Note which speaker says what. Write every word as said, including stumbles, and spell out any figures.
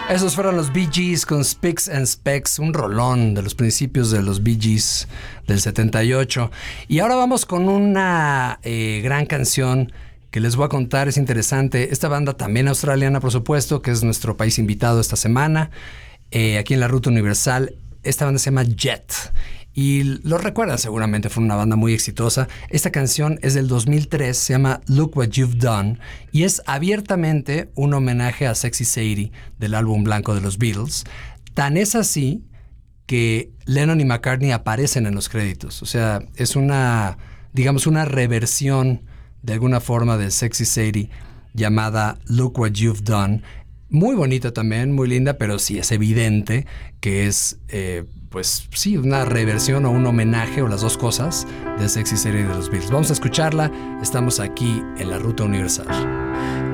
Speaker 1: Esos fueron los Bee Gees con Spicks and Specks, un rolón de los principios de los Bee Gees del setenta y ocho. Y ahora vamos con una eh, gran canción que les voy a contar, es interesante. Esta banda también australiana, por supuesto, que es nuestro país invitado esta semana, eh, aquí en la Ruta Universal. Esta banda se llama Jet. Y lo recuerdan seguramente, fue una banda muy exitosa. Esta canción es del dos mil tres, se llama Look What You've Done, y es abiertamente un homenaje a Sexy Sadie del álbum blanco de los Beatles. Tan es así que Lennon y McCartney aparecen en los créditos. O sea, es una, digamos, una reversión de alguna forma de Sexy Sadie llamada Look What You've Done. Muy bonita también, muy linda, pero sí es evidente que es... Eh, pues sí, una reversión o un homenaje o las dos cosas de Sexy Sadie de los Beatles. Vamos a escucharla, estamos aquí en la Ruta Universal.